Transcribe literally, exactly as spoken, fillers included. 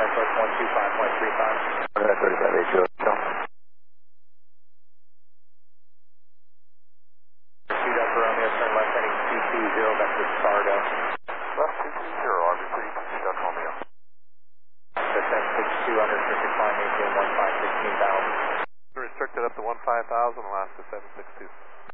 Northwest one two five point three five. thirty-five H O. Pursuit Upper Romeo, turn left heading two two zero back to Sparta. Left two two zero, R V three, Pursuit Upper Romeo. Descent six two under restricted climb, maintain one five sixteen thousand. Restricted up to one five thousand, last to seven six two.